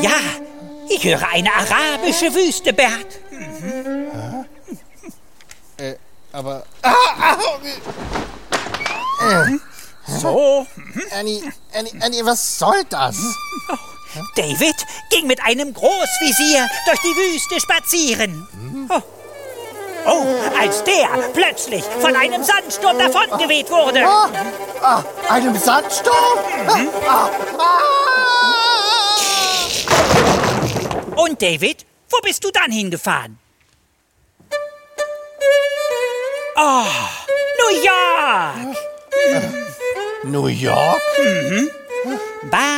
Ja, ich höre eine arabische Wüste, Bert. Aber... So. Annie, was soll das? David ging mit einem Großvisier durch die Wüste spazieren. Oh, als der plötzlich von einem Sandsturm davongeweht wurde. Einem Sandsturm? Und David, wo bist du dann hingefahren? Oh, New York! New York? Bye.